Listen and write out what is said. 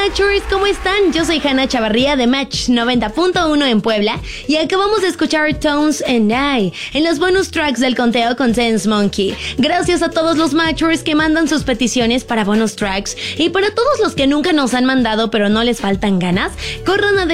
Matchers, ¿cómo están? Yo soy Hanna Chavarría de Match 90.1 en Puebla y acabamos de escuchar Tones and I en los bonus tracks del conteo con Sense Monkey. Gracias a todos los Matchers que mandan sus peticiones para bonus tracks y para todos los que nunca nos han mandado pero no les faltan ganas, corran a